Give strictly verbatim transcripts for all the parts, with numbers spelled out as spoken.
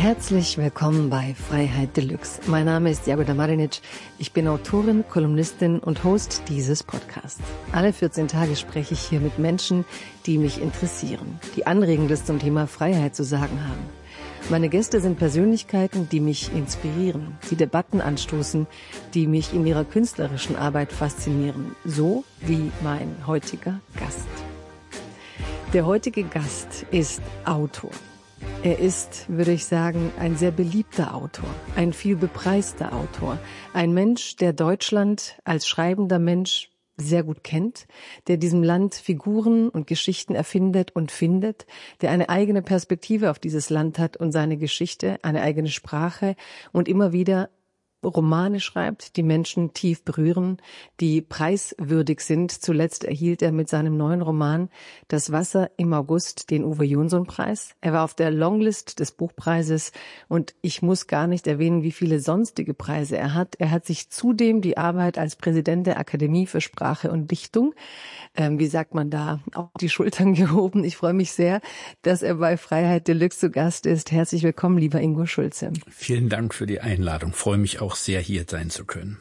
Herzlich willkommen bei Freiheit Deluxe. Mein Name ist Jagoda Marinic. Ich bin Autorin, Kolumnistin und Host dieses Podcasts. Alle vierzehn Tage spreche ich hier mit Menschen, die mich interessieren, die Anregendes zum Thema Freiheit zu sagen haben. Meine Gäste sind Persönlichkeiten, die mich inspirieren, die Debatten anstoßen, die mich in ihrer künstlerischen Arbeit faszinieren, so wie mein heutiger Gast. Der heutige Gast ist Autor. Er ist, würde ich sagen, ein sehr beliebter Autor, ein viel bepreister Autor, ein Mensch, der Deutschland als schreibender Mensch sehr gut kennt, der diesem Land Figuren und Geschichten erfindet und findet, der eine eigene Perspektive auf dieses Land hat und seine Geschichte, eine eigene Sprache und immer wieder Romane schreibt, die Menschen tief berühren, die preiswürdig sind. Zuletzt erhielt er mit seinem neuen Roman Das Wasser im August den Uwe-Jonsson-Preis. Er war auf der Longlist des Buchpreises und ich muss gar nicht erwähnen, wie viele sonstige Preise er hat. Er hat sich zudem die Arbeit als Präsident der Akademie für Sprache und Dichtung, ähm, wie sagt man da, auf die Schultern gehoben. Ich freue mich sehr, dass er bei Freiheit Deluxe zu Gast ist. Herzlich willkommen, lieber Ingo Schulze. Vielen Dank für die Einladung. Ich freue mich auch sehr, hier sein zu können.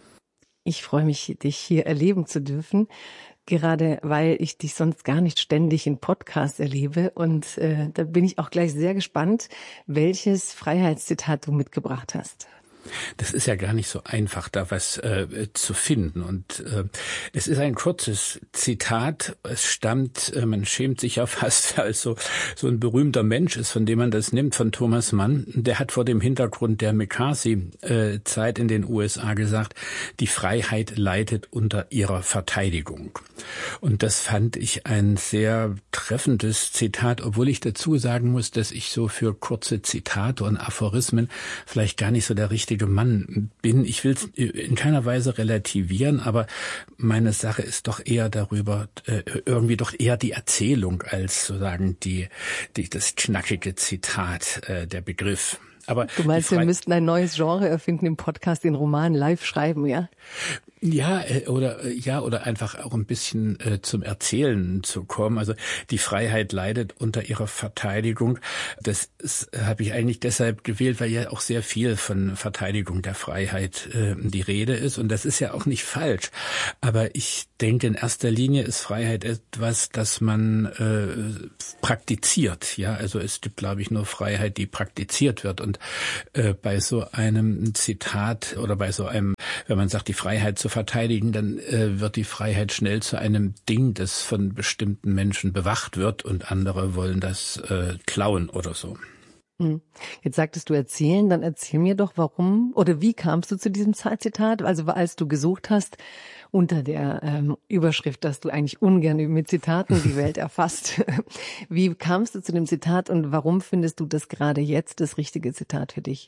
Ich freue mich, dich hier erleben zu dürfen, gerade weil ich dich sonst gar nicht ständig in Podcasts erlebe. Und äh, da bin ich auch gleich sehr gespannt, welches Freiheitszitat du mitgebracht hast. Das ist ja gar nicht so einfach, da was äh, zu finden. Und äh, es ist ein kurzes Zitat. Es stammt, äh, man schämt sich ja fast, als so, so ein berühmter Mensch ist, von dem man das nimmt, von Thomas Mann. Der hat vor dem Hintergrund der McCarthy-Zeit in den U S A gesagt, die Freiheit leidet unter ihrer Verteidigung. Und das fand ich ein sehr treffendes Zitat, obwohl ich dazu sagen muss, dass ich so für kurze Zitate und Aphorismen vielleicht gar nicht so der richtige Mann bin. Ich will es in keiner Weise relativieren, aber meine Sache ist doch eher darüber, äh, irgendwie doch eher die Erzählung als sozusagen die, die das knackige Zitat, äh, der Begriff. Aber du meinst, wir müssten ein neues Genre erfinden im Podcast, den Roman live schreiben, ja? Ja, oder ja, oder einfach auch ein bisschen äh, zum Erzählen zu kommen. Also die Freiheit leidet unter ihrer Verteidigung. Das habe ich eigentlich deshalb gewählt, weil ja auch sehr viel von Verteidigung der Freiheit äh, die Rede ist. Und das ist ja auch nicht falsch. Aber ich denke, in erster Linie ist Freiheit etwas, das man äh, praktiziert. Ja, also es gibt, glaube ich, nur Freiheit, die praktiziert wird. Und äh, bei so einem Zitat oder bei so einem, wenn man sagt, die Freiheit zu verteidigen, dann äh, wird die Freiheit schnell zu einem Ding, das von bestimmten Menschen bewacht wird und andere wollen das äh, klauen oder so. Jetzt sagtest du erzählen, dann erzähl mir doch, warum oder wie kamst du zu diesem Zitat? Also als du gesucht hast unter der ähm, Überschrift, dass du eigentlich ungern mit Zitaten die Welt erfasst. Wie kamst du zu dem Zitat und warum findest du das gerade jetzt das richtige Zitat für dich?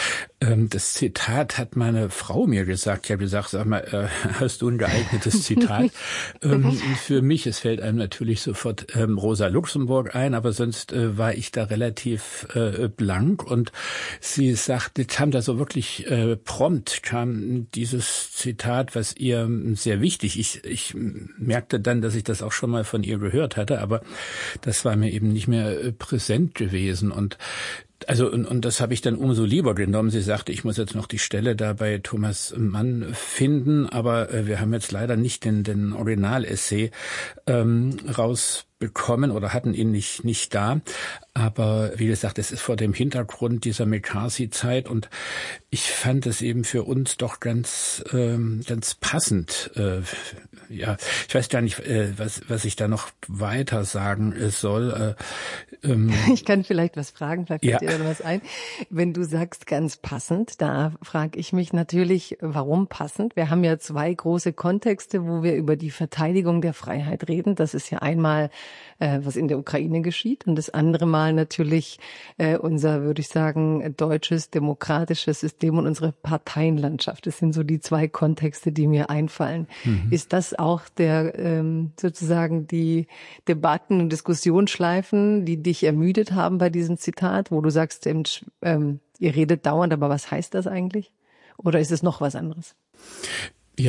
Das Zitat hat meine Frau mir gesagt. Ich habe gesagt, sag mal, äh, hast du ein geeignetes Zitat? ähm, für mich, es fällt einem natürlich sofort ähm, Rosa Luxemburg ein, aber sonst äh, war ich da relativ äh, blank. Und sie sagte, kam da so wirklich äh, prompt, kam dieses Zitat, was ihr sehr wichtig, ich, ich merkte dann, dass ich das auch schon mal von ihr gehört hatte, aber das war mir eben nicht mehr äh, präsent gewesen. Und Also und, und das habe ich dann umso lieber genommen. Sie sagte, ich muss jetzt noch die Stelle da bei Thomas Mann finden, aber äh, wir haben jetzt leider nicht den, den Original-Essay ähm, rausbekommen oder hatten ihn nicht nicht da. Aber wie gesagt, es ist vor dem Hintergrund dieser McCarthy-Zeit und ich fand es eben für uns doch ganz ähm, ganz passend. Äh, ja, ich weiß gar nicht, äh, was was ich da noch weiter sagen äh, soll. Äh, ähm, ich kann vielleicht was fragen, vielleicht fällt ja. dir was ein. Wenn du sagst ganz passend, da frage ich mich natürlich, warum passend? Wir haben ja zwei große Kontexte, wo wir über die Verteidigung der Freiheit reden. Das ist ja einmal, äh, was in der Ukraine geschieht und das andere Mal natürlich äh, unser, würde ich sagen, deutsches demokratisches System und unsere Parteienlandschaft. Das sind so die zwei Kontexte, die mir einfallen. Mhm. Ist das auch der ähm, sozusagen die Debatten und Diskussionsschleifen, die dich ermüdet haben bei diesem Zitat, wo du sagst, ähm, ihr redet dauernd, aber was heißt das eigentlich? Oder ist es noch was anderes? Ja,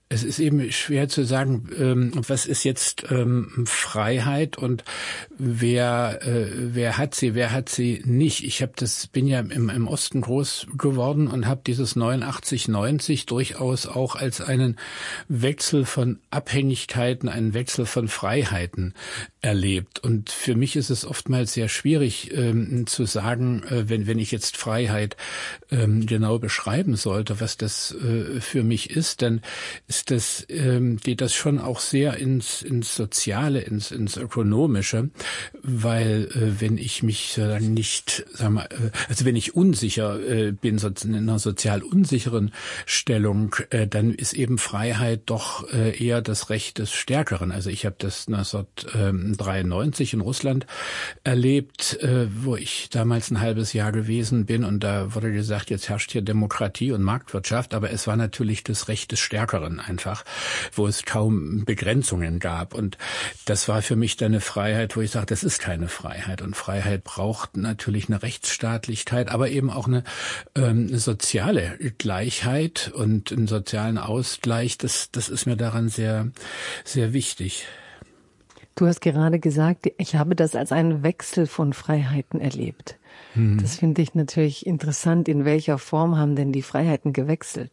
Es ist eben schwer zu sagen, ähm, was ist jetzt ähm, Freiheit und wer äh, wer hat sie, wer hat sie nicht. Ich habe das bin ja im, im Osten groß geworden und habe dieses neunundachtzig neunzig durchaus auch als einen Wechsel von Abhängigkeiten, einen Wechsel von Freiheiten erlebt. Und für mich ist es oftmals sehr schwierig ähm, zu sagen, äh, wenn wenn ich jetzt Freiheit ähm, genau beschreiben sollte, was das äh, für mich ist, dann ist das, ähm, geht das schon auch sehr ins, ins Soziale, ins, ins Ökonomische, weil äh, wenn ich mich äh, nicht, sag mal, äh, also wenn ich unsicher äh, bin, so in einer sozial unsicheren Stellung, äh, dann ist eben Freiheit doch äh, eher das Recht des Stärkeren. Also ich habe das neunzehnhundertdreiundneunzig in Russland erlebt, äh, wo ich damals ein halbes Jahr gewesen bin und da wurde gesagt, jetzt herrscht hier Demokratie und Marktwirtschaft, aber es war natürlich das Recht des Stärkeren einfach, wo es kaum Begrenzungen gab. Und das war für mich dann eine Freiheit, wo ich sage, das ist keine Freiheit. Und Freiheit braucht natürlich eine Rechtsstaatlichkeit, aber eben auch eine, ähm, eine soziale Gleichheit und einen sozialen Ausgleich. Das, das ist mir daran sehr, sehr wichtig. Du hast gerade gesagt, ich habe das als einen Wechsel von Freiheiten erlebt. Hm. Das finde ich natürlich interessant. In welcher Form haben denn die Freiheiten gewechselt?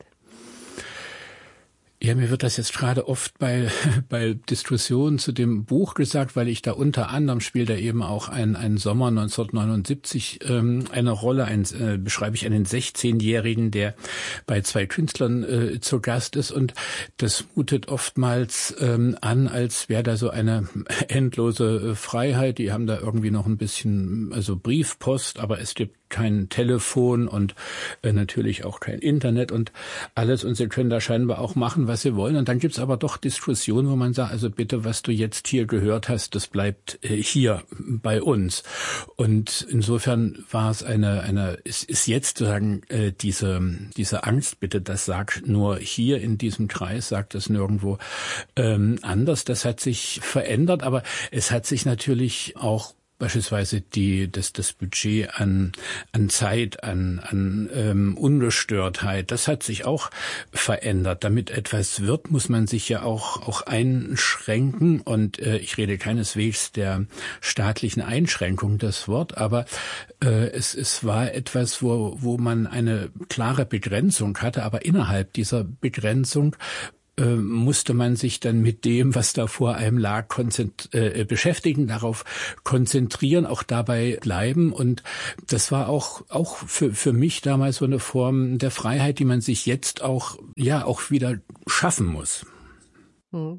Ja, mir wird das jetzt gerade oft bei bei Diskussionen zu dem Buch gesagt, weil ich da unter anderem spielt da eben auch ein ein Sommer neunzehnhundertneunundsiebzig ähm, eine Rolle. Ein, äh, beschreibe ich einen sechzehnjährigen, der bei zwei Künstlern äh, zu Gast ist und das mutet oftmals ähm, an, als wäre da so eine endlose äh, Freiheit. Die haben da irgendwie noch ein bisschen, also Briefpost, aber es gibt kein Telefon und äh, natürlich auch kein Internet und alles. Und sie können da scheinbar auch machen, was sie wollen. Und dann gibt's aber doch Diskussionen, wo man sagt, also bitte, was du jetzt hier gehört hast, das bleibt äh, hier bei uns. Und insofern war es eine, eine, es ist jetzt sozusagen äh, diese, diese Angst, bitte, das sagt nur hier in diesem Kreis, sagt das nirgendwo ähm, anders. Das hat sich verändert, aber es hat sich natürlich auch beispielsweise die das das Budget an an Zeit, an an ähm, Ungestörtheit, das hat sich auch verändert. Damit etwas wird, muss man sich ja auch auch einschränken und äh, ich rede keineswegs der staatlichen Einschränkung das Wort, aber äh, es es war etwas, wo wo man eine klare Begrenzung hatte, aber innerhalb dieser Begrenzung Äh, musste man sich dann mit dem, was da vor einem lag, konzent- äh, beschäftigen, darauf konzentrieren, auch dabei bleiben. Und das war auch auch für für mich damals so eine Form der Freiheit, die man sich jetzt auch ja auch wieder schaffen muss. Hm.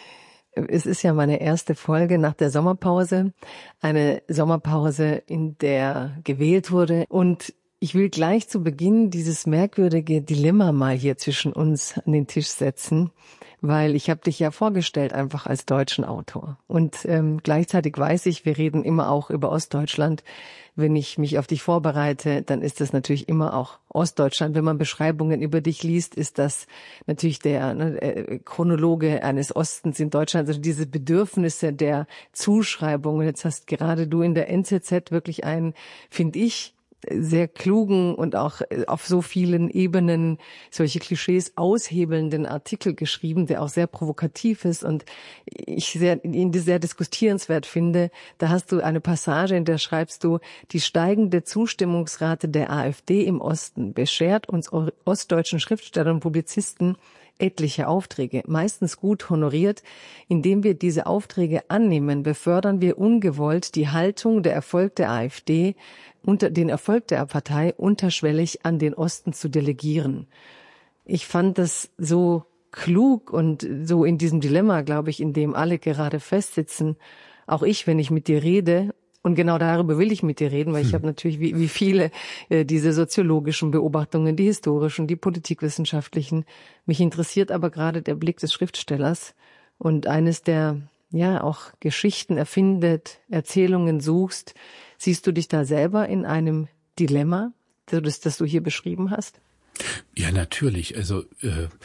Es ist ja meine erste Folge nach der Sommerpause, eine Sommerpause, in der gewählt wurde und ich will gleich zu Beginn dieses merkwürdige Dilemma mal hier zwischen uns an den Tisch setzen, weil ich habe dich ja vorgestellt einfach als deutschen Autor. Und ähm, gleichzeitig weiß ich, wir reden immer auch über Ostdeutschland. Wenn ich mich auf dich vorbereite, dann ist das natürlich immer auch Ostdeutschland. Wenn man Beschreibungen über dich liest, ist das natürlich der ne, äh, Chronologe eines Ostens in Deutschland. Also diese Bedürfnisse der Zuschreibungen. Jetzt hast gerade du in der N Z Z wirklich einen, finde ich, sehr klugen und auch auf so vielen Ebenen solche Klischees aushebelnden Artikel geschrieben, der auch sehr provokativ ist und ich sehr, ihn sehr diskutierenswert finde. Da hast du eine Passage, in der schreibst du, die steigende Zustimmungsrate der AfD im Osten beschert uns ostdeutschen Schriftstellern und Publizisten etliche Aufträge, meistens gut honoriert. Indem wir diese Aufträge annehmen, befördern wir ungewollt die Haltung, der Erfolg der AfD, unter den Erfolg der Partei unterschwellig an den Osten zu delegieren. Ich fand das so klug und so in diesem Dilemma, glaube ich, in dem alle gerade festsitzen. Auch ich, wenn ich mit dir rede, und genau darüber will ich mit dir reden, weil ich hm. habe natürlich wie, wie viele äh, diese soziologischen Beobachtungen, die historischen, die politikwissenschaftlichen. Mich interessiert aber gerade der Blick des Schriftstellers und eines, der ja auch Geschichten erfindet, Erzählungen suchst. Siehst du dich da selber in einem Dilemma, das, das du hier beschrieben hast? Ja, natürlich. Also äh,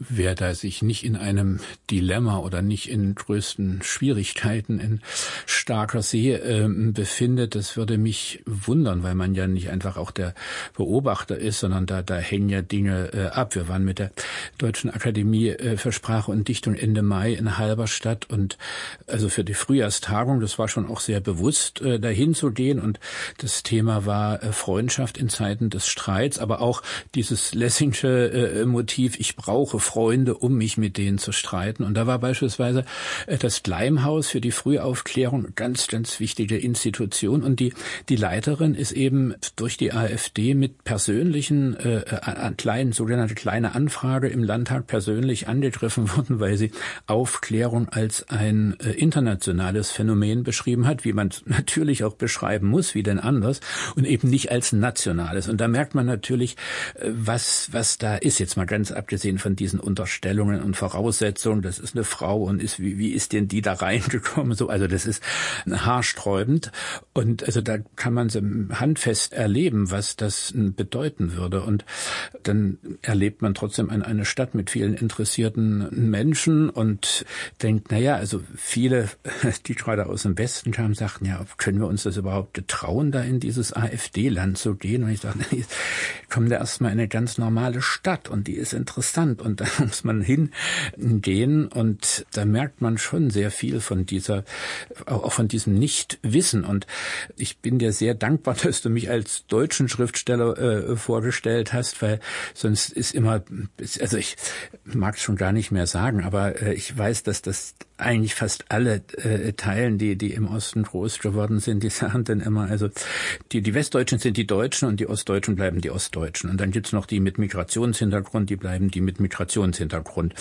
wer da sich nicht in einem Dilemma oder nicht in größten Schwierigkeiten in starker See äh, befindet, das würde mich wundern, weil man ja nicht einfach auch der Beobachter ist, sondern da, da hängen ja Dinge äh, ab. Wir waren mit der Deutschen Akademie äh, für Sprache und Dichtung Ende Mai in Halberstadt und also für die Frühjahrstagung, das war schon auch sehr bewusst, äh, dahin zu gehen und das Thema war äh, Freundschaft in Zeiten des Streits, aber auch dieses Lessingsche äh, Motiv, ich brauche Freunde, um mich mit denen zu streiten. Und da war beispielsweise äh, das Gleimhaus für die Frühaufklärung eine ganz, ganz wichtige Institution und die, die Leiterin ist eben durch die AfD mit persönlichen, äh, an kleinen, sogenannte kleine Anfrage im Landtag persönlich angegriffen worden, weil sie Aufklärung als ein äh, internationales Phänomen beschrieben hat, wie man es natürlich auch beschreiben muss, wie denn anders, und eben nicht als nationales. Und da merkt man natürlich, äh, was, was da ist, jetzt mal ganz abgesehen von diesen Unterstellungen und Voraussetzungen, das ist eine Frau und ist, wie, wie ist denn die da reingekommen? So, also das ist haarsträubend. Und also da kann man so handfest erleben, was das bedeuten würde. Und dann erlebt man trotzdem eine, eine Stadt mit vielen interessierten Menschen und denkt, naja, also viele, die gerade aus dem Westen kamen, sagten, ja, können wir uns das überhaupt getrauen, da in dieses AfD-Land zu gehen? Und ich dachte, nee, kommen da erstmal in eine ganz normale Stadt und die ist interessant und da muss man hingehen und da merkt man schon sehr viel von dieser, auch von diesem Nichtwissen. Und ich bin dir sehr dankbar, dass du mich als deutschen Schriftsteller äh, vorgestellt hast, weil sonst ist immer, also ich mag es schon gar nicht mehr sagen, aber äh, ich weiß, dass das eigentlich fast alle äh, teilen, die die im Osten groß geworden sind, die sagen dann immer, also die die Westdeutschen sind die Deutschen und die Ostdeutschen bleiben die Ostdeutschen. Und dann gibt's noch die mit Migrationshintergrund, die bleiben die mit Migrationshintergrund.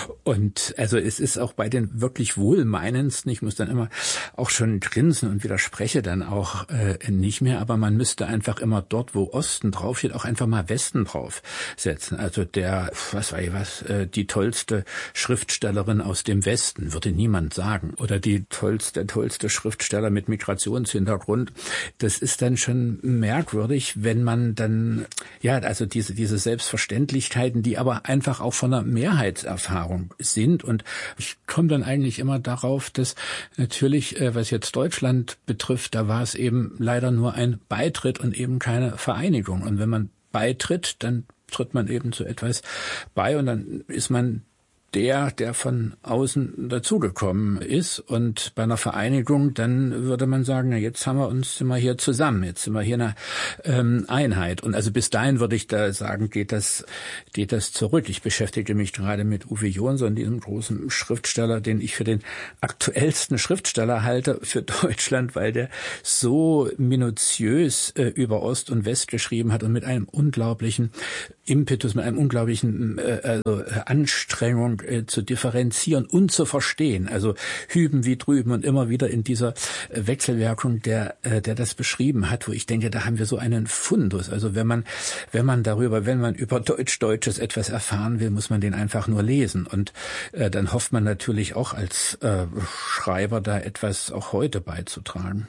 Und also es ist auch bei den wirklich Wohlmeinendsten, ich muss dann immer auch schon grinsen und widerspreche dann auch äh, nicht mehr, aber man müsste einfach immer dort, wo Osten draufsteht, auch einfach mal Westen draufsetzen. Also der, was weiß ich was, äh, die tollste Schriftstellerin aus dem Westen, würde niemand sagen. Oder die tollste, der tollste Schriftsteller mit Migrationshintergrund. Das ist dann schon merkwürdig, wenn man dann, ja, also diese, diese Selbstverständlichkeiten, die aber einfach auch von einer Mehrheitserfahrung sind. Und ich komme dann eigentlich immer darauf, dass natürlich, was jetzt Deutschland betrifft, da war es eben leider nur ein Beitritt und eben keine Vereinigung. Und wenn man beitritt, dann tritt man eben zu etwas bei und dann ist man der, der von außen dazugekommen ist. Und bei einer Vereinigung, dann würde man sagen, na jetzt haben wir uns, sind wir hier zusammen, jetzt sind wir hier eine ähm, Einheit. Und also bis dahin würde ich da sagen, geht das, geht das zurück. Ich beschäftige mich gerade mit Uwe Jonsson, diesem großen Schriftsteller, den ich für den aktuellsten Schriftsteller halte für Deutschland, weil der so minutiös äh, über Ost und West geschrieben hat und mit einem unglaublichen Impetus, mit einem unglaublichen äh, also Anstrengung äh, zu differenzieren und zu verstehen. Also hüben wie drüben und immer wieder in dieser äh, Wechselwirkung, der äh, der das beschrieben hat, wo ich denke, da haben wir so einen Fundus. Also wenn man wenn man darüber, wenn man über Deutsch-Deutsches etwas erfahren will, muss man den einfach nur lesen. Und äh, dann hofft man natürlich auch als äh, Schreiber da etwas auch heute beizutragen.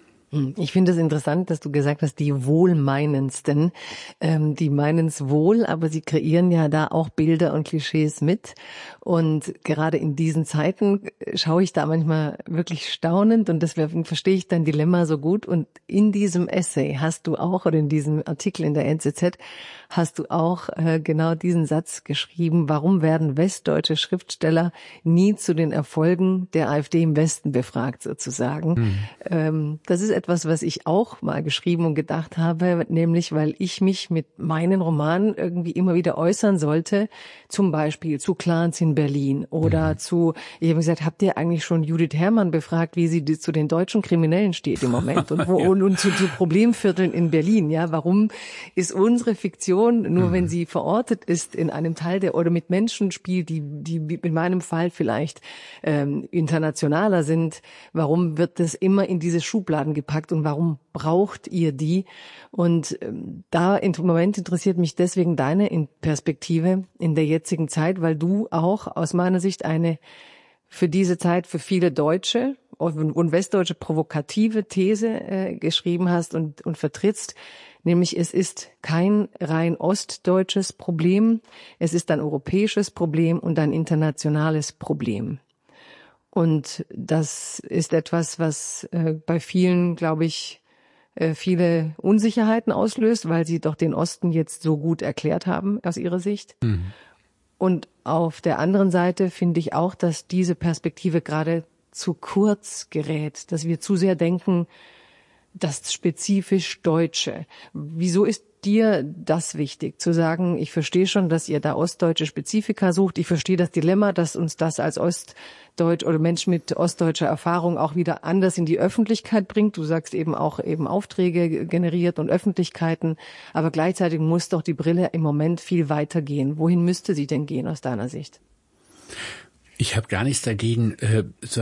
Ich finde es interessant, dass du gesagt hast, die Wohlmeinendsten, ähm, die meinen es wohl, aber sie kreieren ja da auch Bilder und Klischees mit. Und gerade in diesen Zeiten schaue ich da manchmal wirklich staunend und deswegen verstehe ich dein Dilemma so gut. Und in diesem Essay hast du auch, oder in diesem Artikel in der N Z Z, hast du auch äh, genau diesen Satz geschrieben: Warum werden westdeutsche Schriftsteller nie zu den Erfolgen der AfD im Westen befragt, sozusagen? Mhm. Ähm, das ist etwas, was ich auch mal geschrieben und gedacht habe, nämlich weil ich mich mit meinen Romanen irgendwie immer wieder äußern sollte, zum Beispiel zu Clans in Berlin oder mhm. zu, ich habe gesagt, habt ihr eigentlich schon Judith Herrmann befragt, wie sie zu den deutschen Kriminellen steht im Moment und, wo, ja. und, und zu, zu Problemvierteln in Berlin? Ja, warum ist unsere Fiktion nur, mhm. wenn sie verortet ist in einem Teil der oder mit Menschen spielt, die die in meinem Fall vielleicht ähm, internationaler sind, warum wird das immer in diese Schubladen gepackt und warum braucht ihr die? Und ähm, da im Moment interessiert mich deswegen deine Perspektive in der jetzigen Zeit, weil du auch aus meiner Sicht eine für diese Zeit für viele Deutsche und westdeutsche provokative These äh, geschrieben hast und, und vertrittst, nämlich es ist kein rein ostdeutsches Problem, es ist ein europäisches Problem und ein internationales Problem. Und das ist etwas, was äh, bei vielen, glaube ich, äh, viele Unsicherheiten auslöst, weil sie doch den Osten jetzt so gut erklärt haben aus ihrer Sicht. Mhm. Und auf der anderen Seite finde ich auch, dass diese Perspektive gerade zu kurz gerät, dass wir zu sehr denken, das spezifisch Deutsche. Wieso ist dir das wichtig, zu sagen, ich verstehe schon, dass ihr da ostdeutsche Spezifika sucht, ich verstehe das Dilemma, dass uns das als Ostdeutsch oder Mensch mit ostdeutscher Erfahrung auch wieder anders in die Öffentlichkeit bringt. Du sagst eben auch eben Aufträge generiert und Öffentlichkeiten, aber gleichzeitig muss doch die Brille im Moment viel weiter gehen. Wohin müsste sie denn gehen aus deiner Sicht? Ich habe gar nichts dagegen, äh,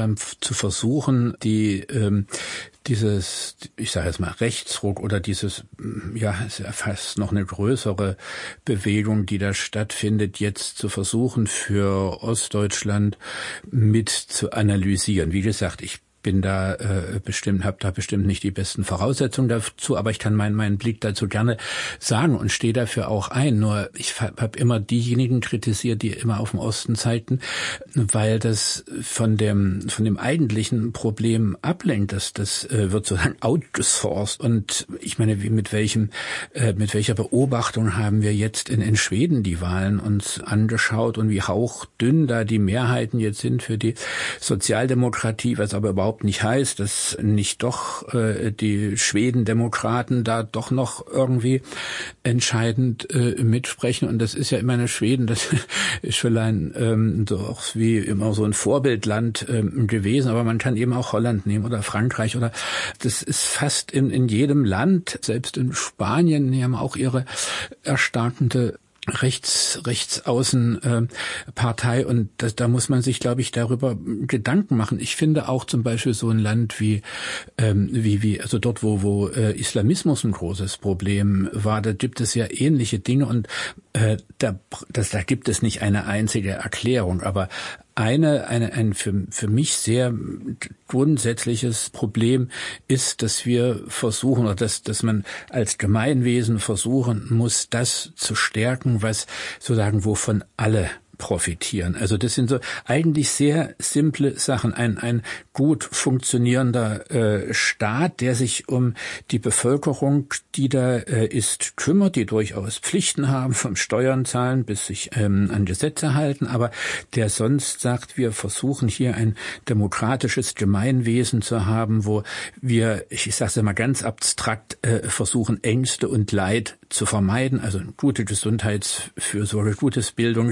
zu versuchen, die ähm, dieses, ich sage jetzt mal Rechtsruck oder dieses, ja, ist ja fast noch eine größere Bewegung, die da stattfindet, jetzt zu versuchen, für Ostdeutschland mit zu analysieren. Wie gesagt, ich bin da äh, bestimmt, habe da bestimmt nicht die besten Voraussetzungen dazu, aber ich kann meinen meinen Blick dazu gerne sagen und stehe dafür auch ein. Nur ich habe immer diejenigen kritisiert, die immer auf den Osten zeigten, weil das von dem von dem eigentlichen Problem ablenkt. Das das äh, wird sozusagen outgesourced. Und ich meine, wie mit welchem äh, mit welcher Beobachtung haben wir jetzt in in Schweden die Wahlen uns angeschaut und wie hauchdünn da die Mehrheiten jetzt sind für die Sozialdemokratie, was aber überhaupt nicht heißt, dass nicht doch äh, die Schwedendemokraten da doch noch irgendwie entscheidend äh, mitsprechen. Und das ist ja immer eine Schweden, das ist schon ein ähm, so auch wie immer so ein Vorbildland ähm, gewesen, aber man kann eben auch Holland nehmen oder Frankreich oder das ist fast in, in jedem Land, selbst in Spanien, die haben auch ihre erstarkende Rechts, Rechtsaußen äh, Partei und das, da muss man sich, glaube ich, darüber Gedanken machen. Ich finde auch zum Beispiel so ein Land wie ähm, wie wie also dort, wo wo äh, Islamismus ein großes Problem war, da gibt es ja ähnliche Dinge und äh, da das da gibt es nicht eine einzige Erklärung, aber Eine, eine, ein für, für mich sehr grundsätzliches Problem ist, dass wir versuchen, oder dass, dass man als Gemeinwesen versuchen muss, das zu stärken, was sozusagen, wovon alle profitieren. Also das sind so eigentlich sehr simple Sachen. Ein, ein gut funktionierender äh, Staat, der sich um die Bevölkerung, die da äh, ist, kümmert, die durchaus Pflichten haben, vom Steuern zahlen bis sich ähm, an Gesetze halten, aber der sonst sagt, wir versuchen hier ein demokratisches Gemeinwesen zu haben, wo wir, ich sage es mal ganz abstrakt, äh, versuchen, Ängste und Leid zu vermeiden, also eine gute Gesundheitsfürsorge, gutes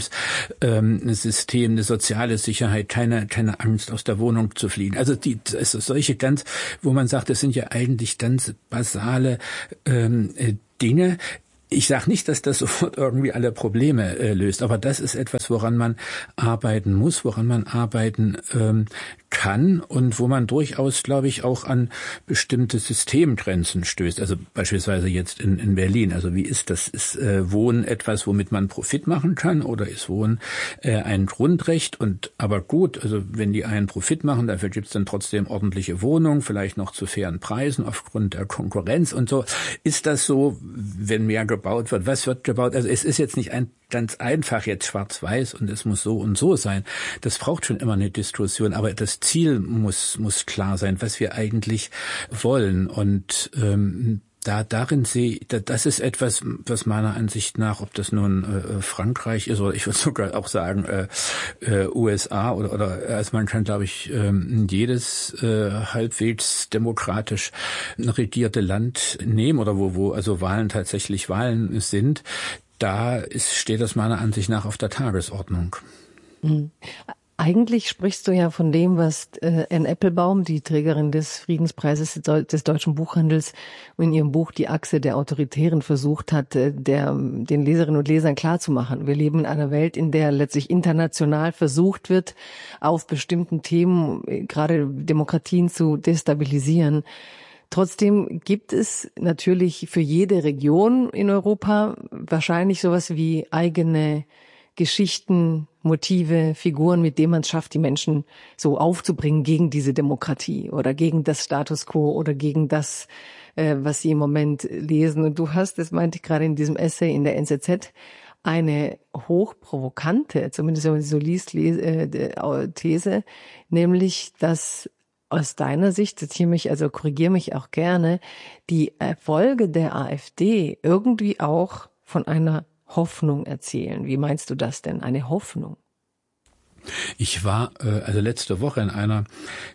Bildungssystem, eine soziale Sicherheit, keine keine Angst aus der Wohnung zu fliehen. Also die also solche ganz, wo man sagt, das sind ja eigentlich ganz basale ähm, Dinge. Ich sage nicht, dass das sofort irgendwie alle Probleme äh, löst, aber das ist etwas, woran man arbeiten muss, woran man arbeiten ähm, kann und wo man durchaus, glaube ich, auch an bestimmte Systemgrenzen stößt. Also beispielsweise jetzt in, in Berlin. Also wie ist das? Ist äh, Wohnen etwas, womit man Profit machen kann, oder ist Wohnen äh, ein Grundrecht? Und aber gut, also wenn die einen Profit machen, dafür gibt es dann trotzdem ordentliche Wohnungen, vielleicht noch zu fairen Preisen aufgrund der Konkurrenz und so. Ist das so, wenn mehr gebaut wird? Was wird gebaut? Also es ist jetzt nicht ein ganz einfach jetzt schwarz-weiß und es muss so und so sein. Das braucht schon immer eine Diskussion, aber das Ziel muss muss klar sein, was wir eigentlich wollen. Und ähm, da darin sehe ich, das ist etwas, was meiner Ansicht nach, ob das nun äh, Frankreich ist oder ich würde sogar auch sagen äh, äh, U S A oder oder also man kann, glaube ich, äh, jedes äh, halbwegs demokratisch regierte Land nehmen oder wo wo also Wahlen tatsächlich Wahlen sind. Da ist, steht das meiner Ansicht nach auf der Tagesordnung. Mhm. Eigentlich sprichst du ja von dem, was äh, Anne Applebaum, die Trägerin des Friedenspreises des deutschen Buchhandels, in ihrem Buch Die Achse der Autoritären versucht hat, äh, der, den Leserinnen und Lesern klarzumachen. Wir leben in einer Welt, in der letztlich international versucht wird, auf bestimmten Themen, äh, gerade Demokratien zu destabilisieren. Trotzdem gibt es natürlich für jede Region in Europa wahrscheinlich sowas wie eigene Geschichten, Motive, Figuren, mit denen man es schafft, die Menschen so aufzubringen gegen diese Demokratie oder gegen das Status quo oder gegen das, äh, was sie im Moment lesen. Und du hast, das meinte ich gerade in diesem Essay in der N Z Z, eine hochprovokante, zumindest wenn man sie so liest, äh, These, nämlich, dass aus deiner Sicht, zitiere mich, also korrigiere mich auch gerne, die Erfolge der AfD irgendwie auch von einer Hoffnung erzählen. Wie meinst du das denn, eine Hoffnung? Ich war äh, also letzte Woche in einer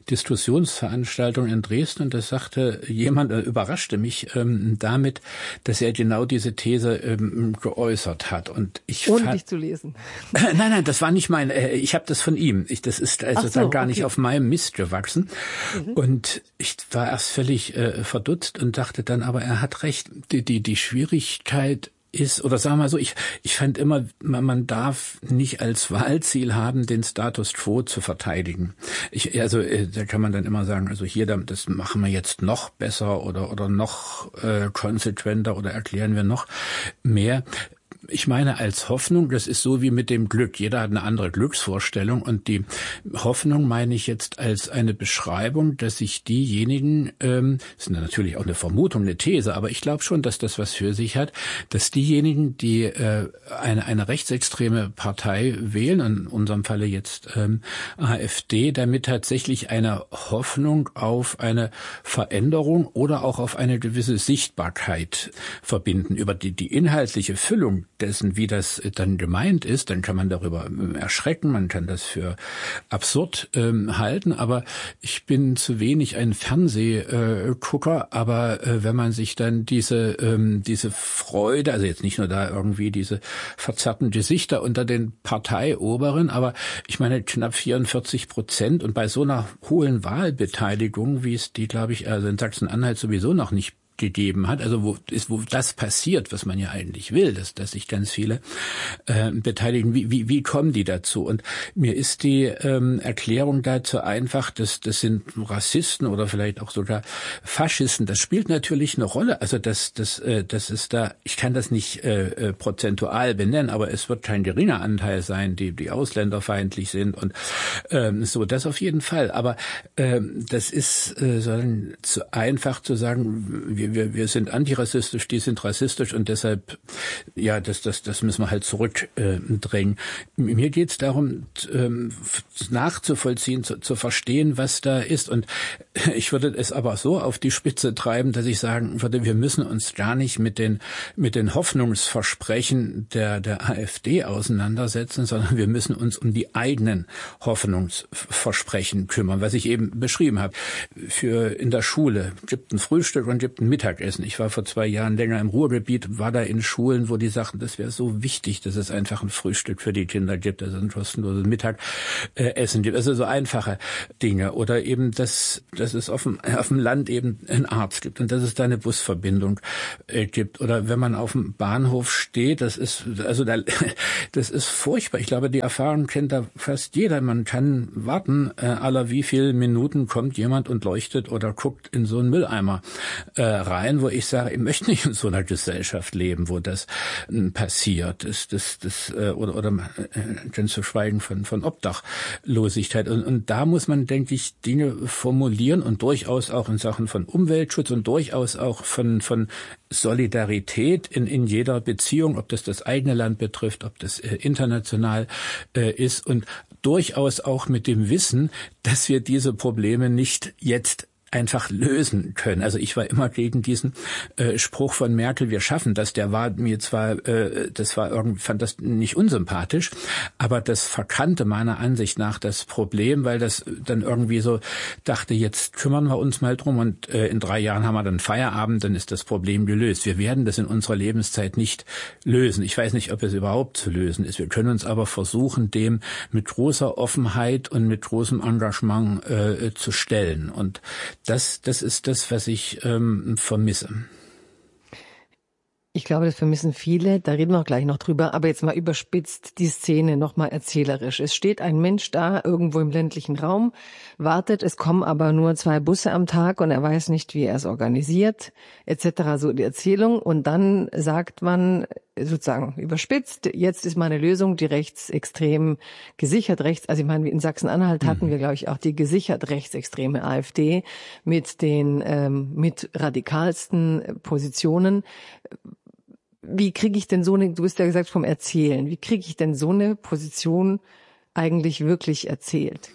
Diskussionsveranstaltung in Dresden und das sagte jemand, äh, überraschte mich ähm, damit, dass er genau diese These ähm, geäußert hat. Und ich ohne fand, dich zu lesen. Äh, nein, nein, das war nicht mein, äh, ich habe das von ihm. Ich, das ist also so, dann gar okay. nicht auf meinem Mist gewachsen. Mhm. Und ich war erst völlig äh, verdutzt und dachte dann, aber er hat recht. Die, die, die Schwierigkeit ist, oder sagen wir mal so, ich, ich fand immer, man, man darf nicht als Wahlziel haben, den Status quo zu verteidigen. Ich, also da kann man dann immer sagen, also hier, das machen wir jetzt noch besser oder, oder noch äh, konsequenter oder erklären wir noch mehr. Ich meine als Hoffnung, das ist so wie mit dem Glück. Jeder hat eine andere Glücksvorstellung und die Hoffnung meine ich jetzt als eine Beschreibung, dass sich diejenigen, ähm, das ist natürlich auch eine Vermutung, eine These, aber ich glaube schon, dass das was für sich hat, dass diejenigen, die äh, eine, eine rechtsextreme Partei wählen, in unserem Falle jetzt ähm, AfD, damit tatsächlich eine Hoffnung auf eine Veränderung oder auch auf eine gewisse Sichtbarkeit verbinden. Über die, die inhaltliche Füllung dessen, wie das dann gemeint ist, dann kann man darüber erschrecken, man kann das für absurd ähm, halten, aber ich bin zu wenig ein Fernsehgucker, aber äh, wenn man sich dann diese ähm, diese Freude, also jetzt nicht nur da irgendwie diese verzerrten Gesichter unter den Parteioberen, aber ich meine knapp vierundvierzig Prozent und bei so einer hohen Wahlbeteiligung, wie es die, glaube ich, also in Sachsen-Anhalt sowieso noch nicht gegeben hat, also wo ist, wo das passiert, was man ja eigentlich will, dass, dass sich ganz viele äh, beteiligen. Wie, wie, wie kommen die dazu? Und mir ist die ähm, Erklärung dazu einfach, dass das sind Rassisten oder vielleicht auch sogar Faschisten. Das spielt natürlich eine Rolle. Also das, das, äh, das ist da. Ich kann das nicht äh, prozentual benennen, aber es wird kein geringer Anteil sein, die die ausländerfeindlich sind und ähm, so. Das auf jeden Fall. Aber ähm, das ist äh, so zu einfach zu sagen. Wir Wir, wir sind antirassistisch, die sind rassistisch und deshalb, ja, das, das, das müssen wir halt zurückdrängen. Äh, Mir geht es darum, ähm, nachzuvollziehen, zu, zu verstehen, was da ist. Und ich würde es aber so auf die Spitze treiben, dass ich sagen würde, wir müssen uns gar nicht mit den, mit den Hoffnungsversprechen der, der AfD auseinandersetzen, sondern wir müssen uns um die eigenen Hoffnungsversprechen kümmern, was ich eben beschrieben habe. Für in der Schule gibt ein Frühstück und gibt ein Mittagessen. Ich war vor zwei Jahren länger im Ruhrgebiet, war da in Schulen, wo die sagten, das wäre so wichtig, dass es einfach ein Frühstück für die Kinder gibt, dass es ein kostenloses Mittagessen gibt. Also so einfache Dinge. Oder eben, dass, dass es auf dem, auf dem Land eben einen Arzt gibt und dass es da eine Busverbindung äh, gibt. Oder wenn man auf dem Bahnhof steht, das ist, also da, das ist furchtbar. Ich glaube, die Erfahrung kennt da fast jeder. Man kann warten, äh, aller wie viele Minuten kommt jemand und leuchtet oder guckt in so einen Mülleimer äh, rein, wo ich sage, ich möchte nicht in so einer Gesellschaft leben, wo das äh, passiert. Das, das, das, äh, oder oder äh, ganz zu schweigen von von Obdachlosigkeit. Und, und da muss man, denke ich, Dinge formulieren und durchaus auch in Sachen von Umweltschutz und durchaus auch von von Solidarität in in jeder Beziehung, ob das das eigene Land betrifft, ob das äh, international äh, ist und durchaus auch mit dem Wissen, dass wir diese Probleme nicht jetzt einfach lösen können. Also ich war immer gegen diesen äh, Spruch von Merkel, wir schaffen das. Der war mir zwar, äh, das war irgendwie, fand das nicht unsympathisch, aber das verkannte meiner Ansicht nach das Problem, weil das dann irgendwie so dachte, jetzt kümmern wir uns mal drum und äh, in drei Jahren haben wir dann Feierabend, dann ist das Problem gelöst. Wir werden das in unserer Lebenszeit nicht lösen. Ich weiß nicht, ob es überhaupt zu lösen ist. Wir können uns aber versuchen, dem mit großer Offenheit und mit großem Engagement äh, zu stellen. Und Das, das ist das, was ich ähm, vermisse. Ich glaube, das vermissen viele, da reden wir auch gleich noch drüber, aber jetzt mal überspitzt die Szene nochmal erzählerisch. Es steht ein Mensch da, irgendwo im ländlichen Raum, wartet, es kommen aber nur zwei Busse am Tag und er weiß nicht, wie er es organisiert, et cetera, so die Erzählung. Und dann sagt man sozusagen überspitzt, jetzt ist meine Lösung, die rechtsextrem gesichert rechts, also ich meine, in Sachsen-Anhalt hatten mhm. wir, glaube ich, auch die gesichert rechtsextreme AfD mit den ähm, mit radikalsten Positionen. Wie kriege ich denn so eine, du hast ja gesagt vom Erzählen, wie kriege ich denn so eine Position eigentlich wirklich erzählt?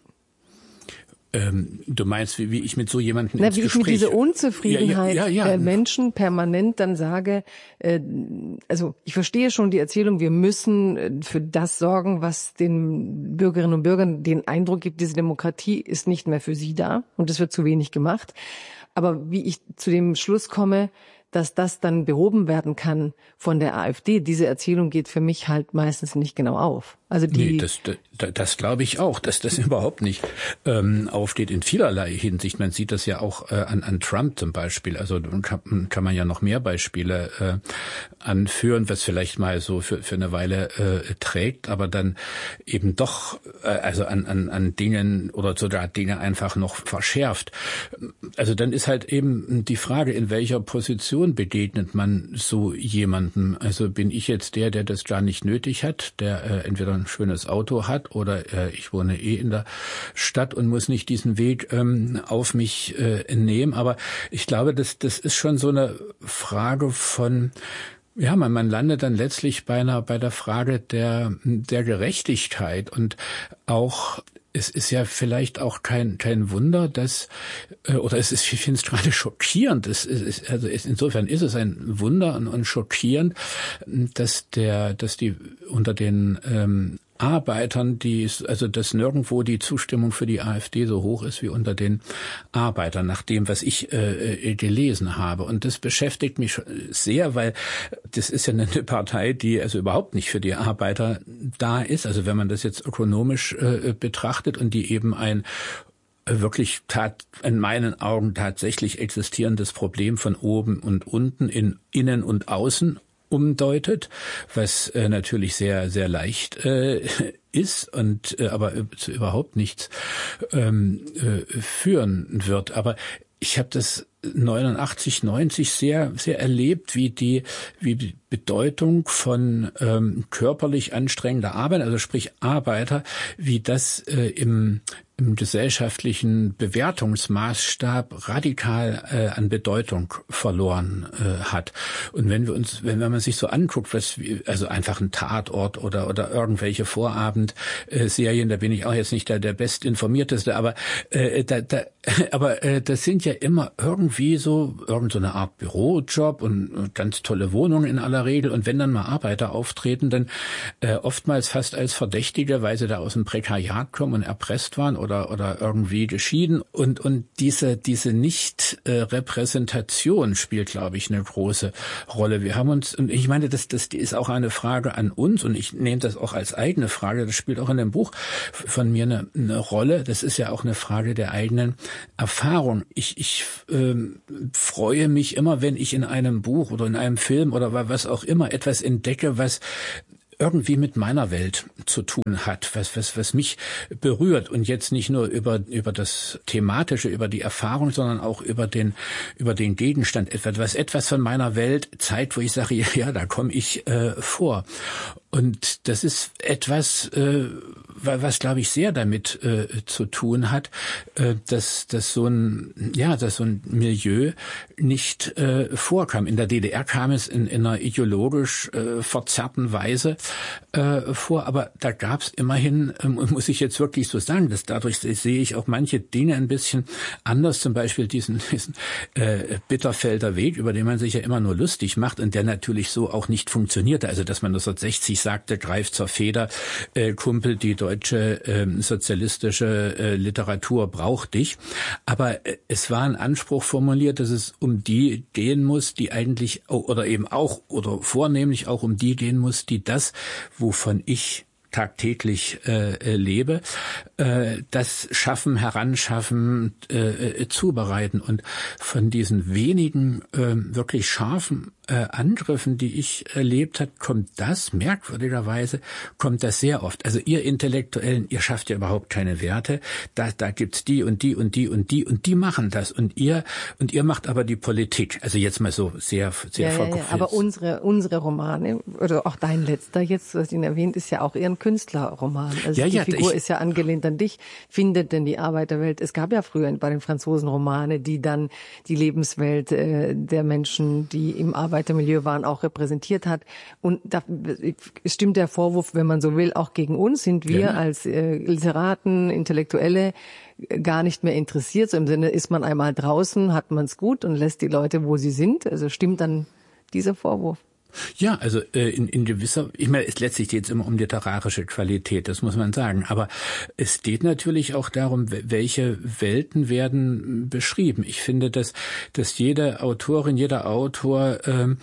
Ähm, du meinst, wie, wie ich mit so jemandem Na, ins wie Gespräch... ich mit dieser Unzufriedenheit ja, ja, ja, ja. Äh, Menschen permanent dann sage, äh, also ich verstehe schon die Erzählung, wir müssen für das sorgen, was den Bürgerinnen und Bürgern den Eindruck gibt, diese Demokratie ist nicht mehr für sie da und es wird zu wenig gemacht. Aber wie ich zu dem Schluss komme, dass das dann behoben werden kann von der AfD, diese Erzählung geht für mich halt meistens nicht genau auf. Also die nee, das, das, das glaube ich auch, dass das überhaupt nicht ähm, aufsteht in vielerlei Hinsicht. Man sieht das ja auch äh, an, an Trump zum Beispiel. Also kann, kann man ja noch mehr Beispiele äh, anführen, was vielleicht mal so für, für eine Weile äh, trägt, aber dann eben doch äh, also an, an, an Dingen oder sogar Dinge einfach noch verschärft. Also dann ist halt eben die Frage, in welcher Position begegnet man so jemandem? Also bin ich jetzt der, der das gar nicht nötig hat, der äh, entweder ein schönes Auto hat oder äh, ich wohne eh in der Stadt und muss nicht diesen Weg ähm, auf mich äh, nehmen. Aber ich glaube, das, das ist schon so eine Frage von, ja, man, man landet dann letztlich bei einer, bei der Frage der, der Gerechtigkeit und auch es ist ja vielleicht auch kein kein Wunder, dass oder es ist, ich finde es gerade schockierend. Es ist, also es, insofern ist es ein Wunder und, und schockierend, dass der, dass die unter den ähm, Arbeitern, die also dass nirgendwo die Zustimmung für die AfD so hoch ist wie unter den Arbeitern, nach dem, was ich äh, gelesen habe. Und das beschäftigt mich sehr, weil das ist ja eine Partei, die also überhaupt nicht für die Arbeiter da ist. Also wenn man das jetzt ökonomisch äh, betrachtet und die eben ein wirklich tat, in meinen Augen tatsächlich existierendes Problem von oben und unten in innen und außen umdeutet, was äh, natürlich sehr, sehr leicht äh, ist und äh, aber zu überhaupt nichts ähm, äh, führen wird. Aber ich habe das neunundachtzig, neunzig sehr, sehr erlebt, wie die, wie die Bedeutung von ähm, körperlich anstrengender Arbeit, also sprich Arbeiter, wie das äh, im im gesellschaftlichen Bewertungsmaßstab radikal äh, an Bedeutung verloren äh, hat. Und wenn wir uns, wenn, wenn man sich so anguckt, was, also einfach ein Tatort oder oder irgendwelche Vorabendserien, da bin ich auch jetzt nicht der, der bestinformierteste, aber äh, da, da, aber äh, das sind ja immer irgendwie so irgend so eine Art Bürojob und ganz tolle Wohnungen in aller Regel. Und wenn dann mal Arbeiter auftreten, dann äh, oftmals fast als Verdächtige, weil sie da aus dem Prekariat kommen und erpresst waren oder oder irgendwie geschieden und und diese diese Nicht-Repräsentation spielt, glaube ich, eine große Rolle. Wir haben uns, und ich meine, das das ist auch eine Frage an uns und ich nehme das auch als eigene Frage. Das spielt auch in dem Buch von mir eine, eine Rolle. Das ist ja auch eine Frage der eigenen Erfahrung. Ich ich ähm, freue mich immer, wenn ich in einem Buch oder in einem Film oder was auch immer etwas entdecke, was irgendwie mit meiner Welt zu tun hat, was was was mich berührt und jetzt nicht nur über über das thematische, über die Erfahrung, sondern auch über den über den Gegenstand, etwas was etwas von meiner Welt zeigt, wo ich sage, ja, ja da komme ich äh, vor. Und das ist etwas, äh, was, glaube ich, sehr damit äh, zu tun hat, äh, dass, dass so ein, ja, dass so ein Milieu nicht äh, vorkam. In der D D R kam es in, in einer ideologisch äh, verzerrten Weise äh, vor, aber da gab es immerhin, äh, muss ich jetzt wirklich so sagen, dass dadurch sehe ich auch manche Dinge ein bisschen anders, zum Beispiel diesen, diesen äh, Bitterfelder Weg, über den man sich ja immer nur lustig macht und der natürlich so auch nicht funktionierte. Also, dass man neunzehnhundertsechzig sagte, greif zur Feder, äh, Kumpel, die deutsche äh, sozialistische äh, Literatur braucht dich. Aber äh, es war ein Anspruch formuliert, dass es um die gehen muss, die eigentlich, oder eben auch, oder vornehmlich auch um die gehen muss, die das, wovon ich tagtäglich äh, lebe, äh, das Schaffen, Heranschaffen, äh, zubereiten. Und von diesen wenigen äh, wirklich scharfen äh, Angriffen, die ich erlebt habe, kommt das, merkwürdigerweise, kommt das sehr oft. Also ihr Intellektuellen, ihr schafft ja überhaupt keine Werte. Da, da gibt's die und die und die und die und die machen das. Und ihr, und ihr macht aber die Politik. Also jetzt mal so sehr, sehr ja, verkopft. Ja, ja. Aber unsere, unsere Romane, oder auch dein letzter jetzt, was ihn erwähnt, ist ja auch eher ein Künstlerroman. Also ja, die ja, Figur ich, ist ja angelehnt an dich. Findet denn die Arbeiterwelt? Es gab ja früher bei den Franzosen Romane, die dann die Lebenswelt äh, der Menschen, die im Arbeitermilieu waren, auch repräsentiert hat. Und da stimmt der Vorwurf, wenn man so will, auch gegen uns. Sind wir ja. als äh, Literaten, Intellektuelle gar nicht mehr interessiert? So im Sinne, ist man einmal draußen, hat man es gut und lässt die Leute, wo sie sind? Also stimmt dann dieser Vorwurf? Ja, also äh, in, in gewisser, ich meine, es letztlich geht es immer um literarische Qualität, das muss man sagen. Aber es geht natürlich auch darum, welche Welten werden beschrieben. Ich finde, dass dass jede Autorin, jeder Autor ähm,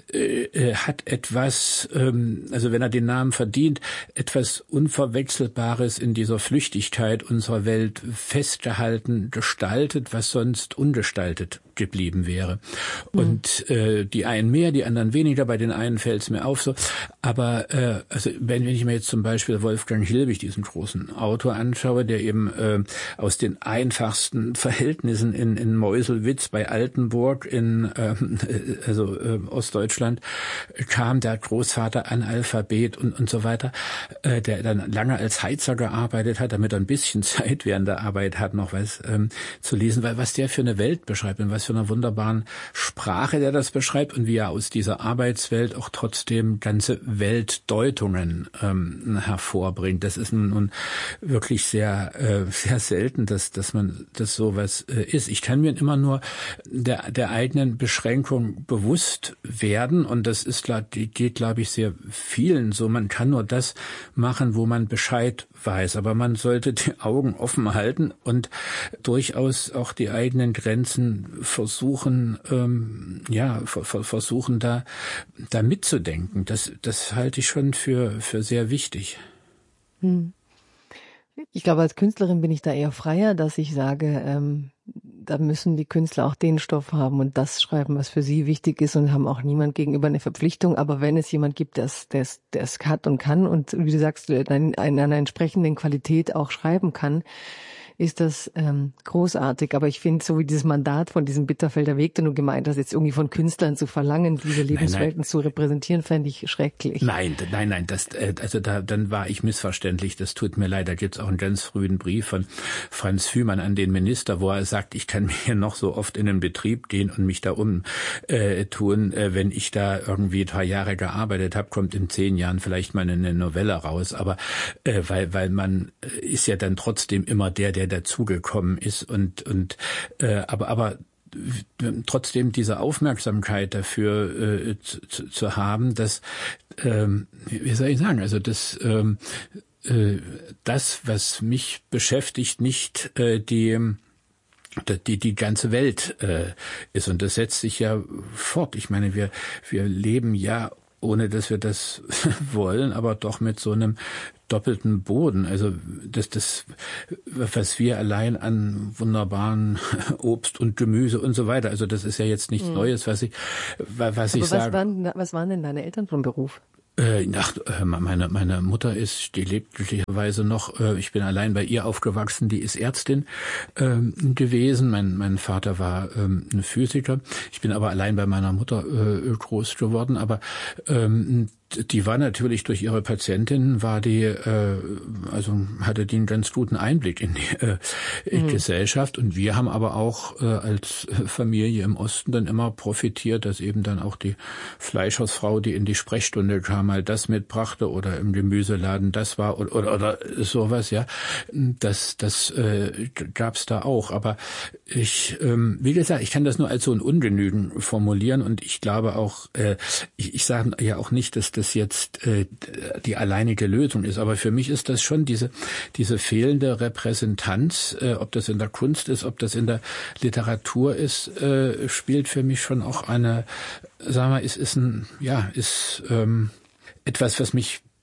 äh, hat etwas, ähm, also wenn er den Namen verdient, etwas Unverwechselbares in dieser Flüchtigkeit unserer Welt festgehalten, gestaltet, was sonst ungestaltet geblieben wäre. Mhm. Und äh, die einen mehr, die anderen weniger. Bei den einen fällt es mir auf so. Aber äh, also wenn, wenn ich mir jetzt zum Beispiel Wolfgang Hilbig, diesen großen Autor, anschaue, der eben äh, aus den einfachsten Verhältnissen in, in Meuselwitz bei Altenburg in äh, also äh, Ostdeutschland kam, der Großvater Analphabet und und so weiter, äh, der dann lange als Heizer gearbeitet hat, damit er ein bisschen Zeit während der Arbeit hat, noch was ähm, zu lesen, weil was der für eine Welt beschreibt und was für eine wunderbaren Sprache der das beschreibt und wie er aus dieser Arbeitswelt auch trotzdem ganze Weltdeutungen ähm, hervorbringt. Das ist nun wirklich sehr äh, sehr selten, dass dass man das sowas äh, ist. Ich kann mir immer nur der der eigenen Beschränkung bewusst werden und das ist geht glaube ich sehr vielen so. Man kann nur das machen, wo man Bescheid weiß, aber man sollte die Augen offen halten und durchaus auch die eigenen Grenzen versuchen, ähm, ja, ver- versuchen da, da mitzudenken. Das, das halte ich schon für, für sehr wichtig. Hm. Ich glaube, als Künstlerin bin ich da eher freier, dass ich sage, ähm, da müssen die Künstler auch den Stoff haben und das schreiben, was für sie wichtig ist und haben auch niemand gegenüber eine Verpflichtung. Aber wenn es jemand gibt, der es hat und kann und, wie du sagst, in einer entsprechenden Qualität auch schreiben kann, ist das ähm, großartig. Aber ich finde, so wie dieses Mandat von diesem Bitterfelder Weg, den du gemeint hast, jetzt irgendwie von Künstlern zu verlangen, diese Lebenswelten nein, nein. zu repräsentieren, fände ich schrecklich. Nein, nein, nein, das, also da, dann war ich missverständlich. Das tut mir leid. Da gibt's auch einen ganz frühen Brief von Franz Fühmann an den Minister, wo er sagt, ich kann hier noch so oft in den Betrieb gehen und mich da umtun, äh, tun, äh, wenn ich da irgendwie ein paar Jahre gearbeitet habe, kommt in zehn Jahren vielleicht mal eine Novelle raus. Aber äh, weil, weil man ist ja dann trotzdem immer der, der dazugekommen ist und und äh, aber aber trotzdem diese Aufmerksamkeit dafür äh, zu, zu haben, dass ähm, wie soll ich sagen, also das ähm, äh, das, was mich beschäftigt, nicht äh, die die die ganze Welt äh, ist und das setzt sich ja fort. Ich meine, wir wir leben ja, ohne dass wir das wollen, aber doch mit so einem doppelten Boden. Also das, das, was wir allein an wunderbaren Obst und Gemüse und so weiter. Also das ist ja jetzt nichts mhm. Neues, was ich, was aber ich was sage. Waren, was waren denn deine Eltern vom Beruf? Äh, ach, meine, meine Mutter ist, die lebt glücklicherweise noch, äh, ich bin allein bei ihr aufgewachsen, die ist Ärztin ähm, gewesen. Mein, mein Vater war ähm, ein Physiker. Ich bin aber allein bei meiner Mutter äh, groß geworden, aber ähm, die war natürlich durch ihre Patientin, war die, äh, also hatte die einen ganz guten Einblick in die äh, mhm. Gesellschaft. Und wir haben aber auch äh, als Familie im Osten dann immer profitiert, dass eben dann auch die Fleischersfrau, die in die Sprechstunde kam, mal das mitbrachte oder im Gemüseladen das war oder oder, oder sowas, ja. Das das äh, gab's da auch. Aber ich, ähm, wie gesagt, ich kann das nur als so ein Ungenügen formulieren und ich glaube auch, äh, ich, ich sage ja auch nicht, dass das jetzt äh, die alleinige Lösung ist. Aber für mich ist das schon diese diese fehlende Repräsentanz, äh, ob das in der Kunst ist, ob das in der Literatur ist, äh, spielt für mich schon auch eine, sagen wir, ist ist ein ja ist ähm, etwas, was mich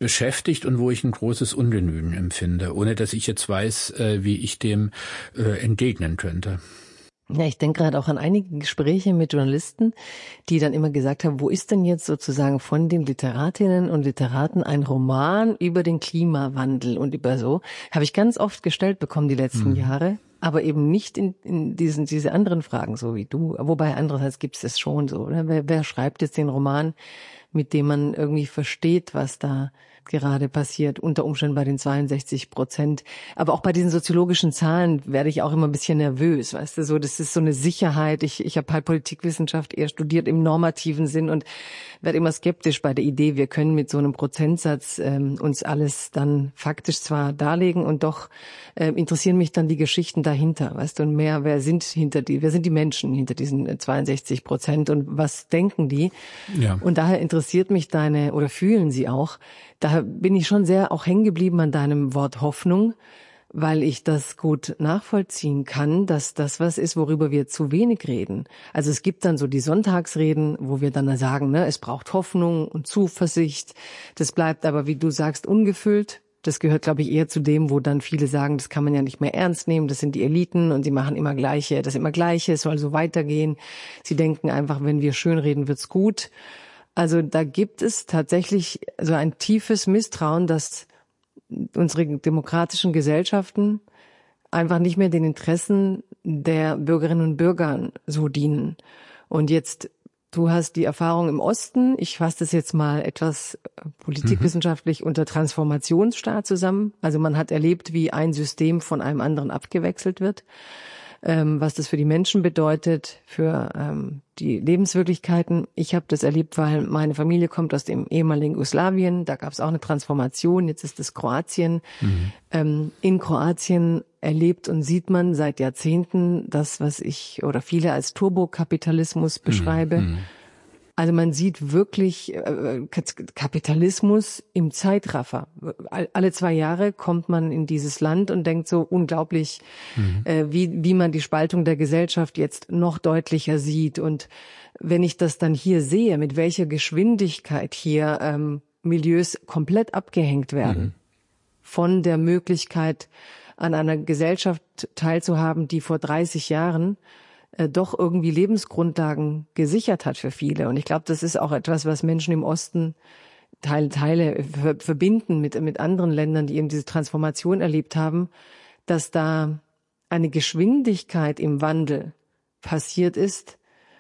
beschäftigt und wo ich ein großes Ungenügen empfinde, ohne dass ich jetzt weiß, wie ich dem entgegnen könnte. Ja, ich denke gerade auch an einige Gespräche mit Journalisten, die dann immer gesagt haben, wo ist denn jetzt sozusagen von den Literatinnen und Literaten ein Roman über den Klimawandel und über so, habe ich ganz oft gestellt bekommen die letzten mhm. Jahre, aber eben nicht in, in diesen diese anderen Fragen, so wie du. Wobei andererseits gibt es das schon so. Oder? Wer, wer schreibt jetzt den Roman, mit dem man irgendwie versteht, was da gerade passiert, unter Umständen bei den zweiundsechzig Prozent. Aber auch bei diesen soziologischen Zahlen werde ich auch immer ein bisschen nervös, weißt du, so, das ist so eine Sicherheit. Ich, ich habe halt Politikwissenschaft eher studiert im normativen Sinn und werde immer skeptisch bei der Idee, wir können mit so einem Prozentsatz ähm, uns alles dann faktisch zwar darlegen und doch äh, interessieren mich dann die Geschichten dahinter, weißt du, und mehr, wer sind hinter die, wer sind die Menschen hinter diesen zweiundsechzig Prozent und was denken die? Ja. Und daher interessiert mich deine, oder fühlen sie auch, da bin ich schon sehr auch hängen geblieben an deinem Wort Hoffnung, weil ich das gut nachvollziehen kann, dass das was ist, worüber wir zu wenig reden. Also es gibt dann so die Sonntagsreden, wo wir dann sagen, ne, es braucht Hoffnung und Zuversicht. Das bleibt aber, wie du sagst, ungefüllt. Das gehört, glaube ich, eher zu dem, wo dann viele sagen, das kann man ja nicht mehr ernst nehmen, das sind die Eliten und sie machen immer Gleiche, das immer Gleiche, es soll so weitergehen. Sie denken einfach, wenn wir schönreden, wird's gut. Also da gibt es tatsächlich so ein tiefes Misstrauen, dass unsere demokratischen Gesellschaften einfach nicht mehr den Interessen der Bürgerinnen und Bürger so dienen. Und jetzt, du hast die Erfahrung im Osten, ich fasse das jetzt mal etwas politikwissenschaftlich mhm. unter Transformationsstaat zusammen. Also man hat erlebt, wie ein System von einem anderen abgewechselt wird. Ähm, was das für die Menschen bedeutet, für ähm, die Lebenswirklichkeiten. Ich habe das erlebt, weil meine Familie kommt aus dem ehemaligen Jugoslawien. Da gab es auch eine Transformation. Jetzt ist es Kroatien. Mhm. Ähm, in Kroatien erlebt und sieht man seit Jahrzehnten das, was ich oder viele als Turbokapitalismus beschreibe. Mhm. Also man sieht wirklich äh, Kapitalismus im Zeitraffer. Alle zwei Jahre kommt man in dieses Land und denkt so unglaublich, mhm. äh, wie wie man die Spaltung der Gesellschaft jetzt noch deutlicher sieht. Und wenn ich das dann hier sehe, mit welcher Geschwindigkeit hier ähm, Milieus komplett abgehängt werden mhm. von der Möglichkeit, an einer Gesellschaft teilzuhaben, die vor dreißig Jahren doch irgendwie Lebensgrundlagen gesichert hat für viele. Und ich glaube, das ist auch etwas, was Menschen im Osten Teile, Teile verbinden mit, mit anderen Ländern, die eben diese Transformation erlebt haben, dass da eine Geschwindigkeit im Wandel passiert ist.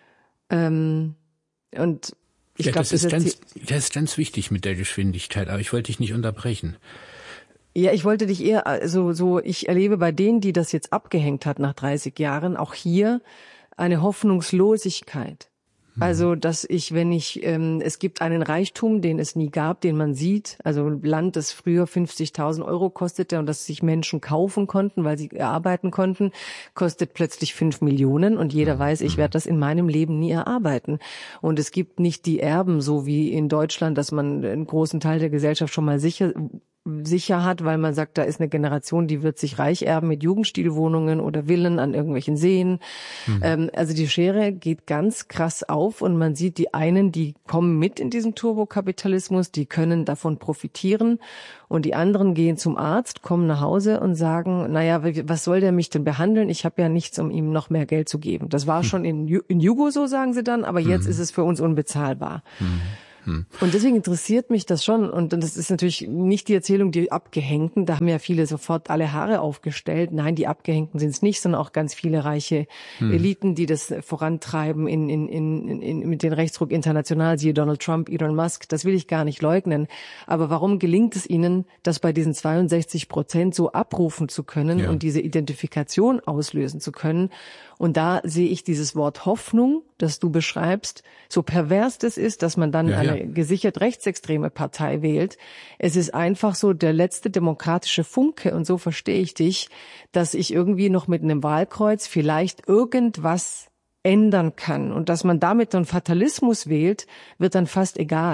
Ähm, und ich ja, glaube, das, das, ist ganz, das ist ganz wichtig mit der Geschwindigkeit, aber ich wollte dich nicht unterbrechen. Ja, ich wollte dich eher, also so, ich erlebe bei denen, die das jetzt abgehängt hat nach dreißig Jahren, auch hier eine Hoffnungslosigkeit. Mhm. Also, dass ich, wenn ich, ähm, es gibt einen Reichtum, den es nie gab, den man sieht, also Land, das früher fünfzigtausend Euro kostete und das sich Menschen kaufen konnten, weil sie erarbeiten konnten, kostet plötzlich fünf Millionen und jeder mhm. weiß, ich werde das in meinem Leben nie erarbeiten. Und es gibt nicht die Erben, so wie in Deutschland, dass man einen großen Teil der Gesellschaft schon mal sicher sicher hat, weil man sagt, da ist eine Generation, die wird sich reich erben mit Jugendstilwohnungen oder Villen an irgendwelchen Seen. Mhm. Ähm, also die Schere geht ganz krass auf und man sieht die einen, die kommen mit in diesen Turbokapitalismus, die können davon profitieren und die anderen gehen zum Arzt, kommen nach Hause und sagen, naja, was soll der mich denn behandeln? Ich habe ja nichts, um ihm noch mehr Geld zu geben. Das war mhm. schon in, in Jugo so, sagen sie dann, aber jetzt mhm. ist es für uns unbezahlbar. Mhm. Hm. Und deswegen interessiert mich das schon. Und das ist natürlich nicht die Erzählung, die Abgehängten. Da haben ja viele sofort alle Haare aufgestellt. Nein, die Abgehängten sind es nicht, sondern auch ganz viele reiche hm. Eliten, die das vorantreiben in, in, in, in, mit dem Rechtsruck international. Siehe Donald Trump, Elon Musk. Das will ich gar nicht leugnen. Aber warum gelingt es ihnen, das bei diesen zweiundsechzig Prozent so abrufen zu können ja. und diese Identifikation auslösen zu können? Und da sehe ich dieses Wort Hoffnung, das du beschreibst, so pervers das ist, dass man dann ja, eine ja. gesichert rechtsextreme Partei wählt. Es ist einfach so der letzte demokratische Funke, und so verstehe ich dich, dass ich irgendwie noch mit einem Wahlkreuz vielleicht irgendwas ändern kann. Und dass man damit dann Fatalismus wählt, wird dann fast egal.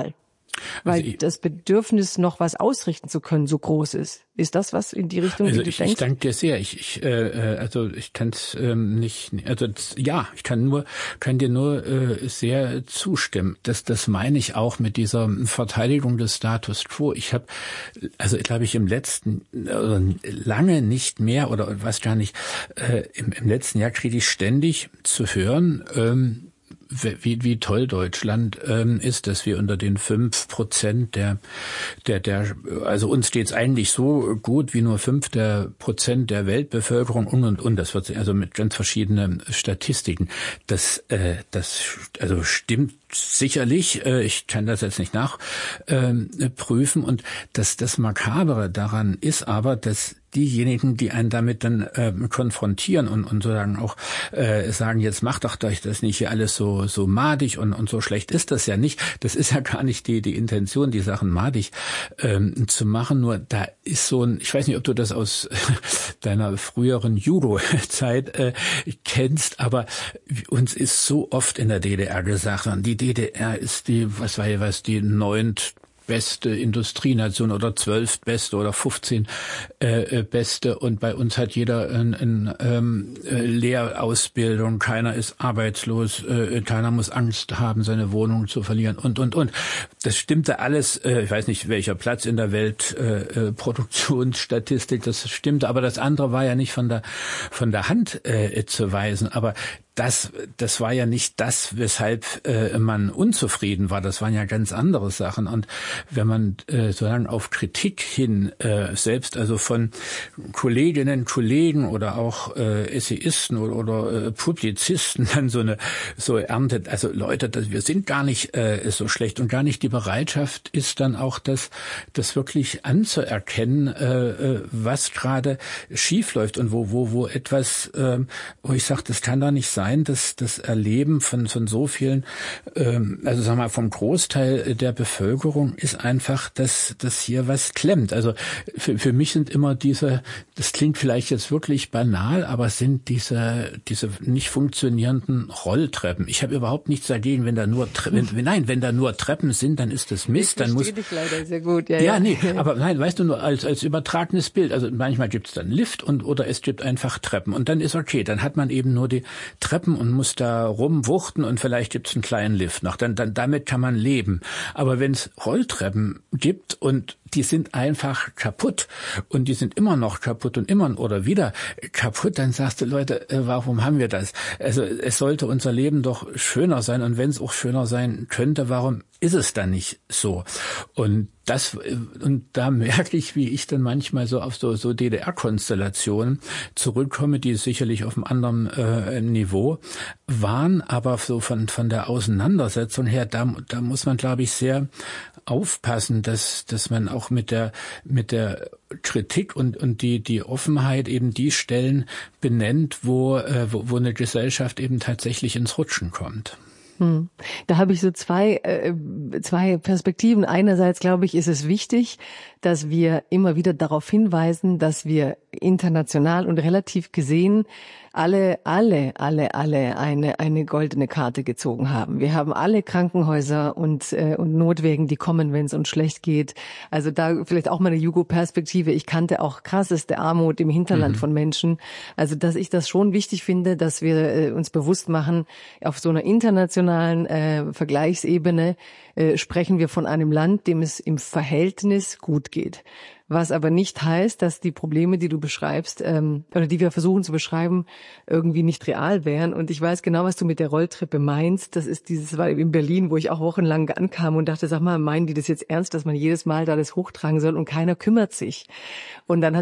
Weil also ich, das Bedürfnis, noch was ausrichten zu können, so groß ist. Ist das was in die Richtung, also die du ich, denkst? Ich danke dir sehr. Ich, ich äh, also ich kann es ähm, nicht, also das, ja, ich kann nur, kann dir nur äh, sehr zustimmen. Das, das meine ich auch mit dieser Verteidigung des Status quo. Ich habe, also glaube ich im letzten äh, lange nicht mehr oder was gar nicht äh, im, im letzten Jahr kriege ich ständig zu hören. Ähm, Wie, wie toll Deutschland ähm, ist, dass wir unter den fünf Prozent der, der, der, also uns steht's eigentlich so gut wie nur fünf der Prozent der Weltbevölkerung und und und. Das wird also mit ganz verschiedenen Statistiken. Das, äh, das, also stimmt sicherlich. Äh, ich kann das jetzt nicht nachprüfen. Äh, und das, das Makabere daran ist aber, dass diejenigen, die einen damit dann äh, konfrontieren und, und sozusagen auch äh, sagen, jetzt macht doch euch das nicht hier alles so so madig und und so schlecht ist das ja nicht. Das ist ja gar nicht die die Intention, die Sachen madig ähm, zu machen. Nur da ist so ein, ich weiß nicht, ob du das aus deiner früheren Judo-Zeit äh, kennst, aber uns ist so oft in der D D R gesagt, und die D D R ist die, was war ja was, die neunt beste Industrienation oder zwölf beste oder fünfzehn äh, beste und bei uns hat jeder eine ein, ähm, Lehrausbildung, keiner ist arbeitslos, äh, keiner muss Angst haben, seine Wohnung zu verlieren und und und. Das stimmte alles, äh, ich weiß nicht welcher Platz in der Weltproduktionsstatistik, äh, das stimmte, aber das andere war ja nicht von der von der Hand äh, zu weisen, aber Das, das war ja nicht das, weshalb äh, man unzufrieden war. Das waren ja ganz andere Sachen. Und wenn man äh, sozusagen auf Kritik hin, äh, selbst also von Kolleginnen, Kollegen oder auch äh, Essayisten oder, oder äh, Publizisten dann so eine so erntet, also Leute, das, wir sind gar nicht äh, so schlecht und gar nicht die Bereitschaft ist dann auch das, das wirklich anzuerkennen, äh, was gerade schief läuft und wo wo wo etwas, äh, wo ich sage, das kann doch nicht sein. Das, das Erleben von, von so vielen, ähm, also sagen wir mal vom Großteil der Bevölkerung ist einfach, dass, dass hier was klemmt. Also für, für mich sind immer diese, das klingt vielleicht jetzt wirklich banal, aber sind diese, diese nicht funktionierenden Rolltreppen. Ich habe überhaupt nichts dagegen, wenn da nur, wenn, nein, wenn da nur Treppen sind, dann ist das Mist. Ich dann muss, dich leider sehr gut. Ja, ja, ja, nee, aber nein, weißt du, nur als, als übertragenes Bild. Also manchmal gibt es dann Lift und, oder es gibt einfach Treppen und dann ist okay, dann hat man eben nur die Treppen und muss da rumwuchten und vielleicht gibt's einen kleinen Lift noch. Dann, dann damit kann man leben. Aber wenn es Rolltreppen gibt und die sind einfach kaputt und die sind immer noch kaputt und immer oder wieder kaputt, dann sagst du, Leute, warum haben wir das? Also es sollte unser Leben doch schöner sein und wenn es auch schöner sein könnte, warum ist es dann nicht so? Und das, und da merke ich, wie ich dann manchmal so auf so, so D D R-Konstellationen zurückkomme, die sicherlich auf einem anderen äh, Niveau waren, aber so von, von der Auseinandersetzung her, da, da muss man, glaube ich, sehr aufpassen, dass, dass man auch mit der, mit der Kritik und, und die, die Offenheit eben die Stellen benennt, wo, äh, wo, wo eine Gesellschaft eben tatsächlich ins Rutschen kommt. Hm. Da habe ich so zwei, äh, zwei Perspektiven. Einerseits, glaube ich, ist es wichtig, dass wir immer wieder darauf hinweisen, dass wir international und relativ gesehen alle, alle, alle, alle eine, eine goldene Karte gezogen haben. Wir haben alle Krankenhäuser und, äh, und Notwägen, die kommen, wenn es uns schlecht geht. Also da vielleicht auch mal eine Jugo-Perspektive. Ich kannte auch krasseste Armut im Hinterland mhm. von Menschen. Also, dass ich das schon wichtig finde, dass wir äh, uns bewusst machen, auf so einer internationalen äh, Vergleichsebene äh, sprechen wir von einem Land, dem es im Verhältnis gut geht. Was aber nicht heißt, dass die Probleme, die du beschreibst, ähm, oder die wir versuchen zu beschreiben, irgendwie nicht real wären. Und ich weiß genau, was du mit der Rolltreppe meinst. Das ist dieses, war in Berlin, wo ich auch wochenlang ankam und dachte, sag mal, meinen die das jetzt ernst, dass man jedes Mal da das hochtragen soll und keiner kümmert sich? Und dann hat